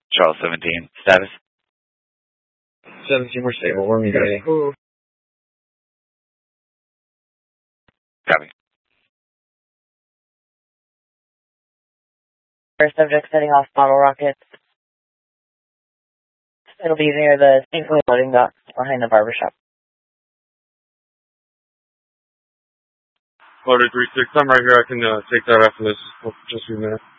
Charles 17. Status? 17, we're stable. We're mediating. Copy. First subject setting off bottle rockets. It'll be near the safely loading dock behind the barbershop. Loaded 3-6. I'm right here. I can take that after this. Just a few minutes.